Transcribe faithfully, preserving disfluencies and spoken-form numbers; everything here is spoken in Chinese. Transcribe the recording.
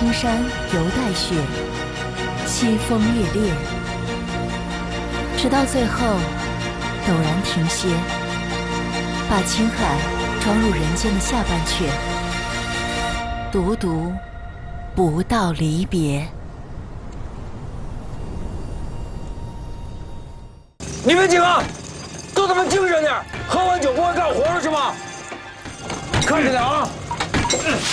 青山犹带雪，凄风烈烈，直到最后陡然停歇，把青海装入人间的下半阙，独独不到离别。 你们几个都他妈精神点，喝完酒不会干活了是吗？看着点啊！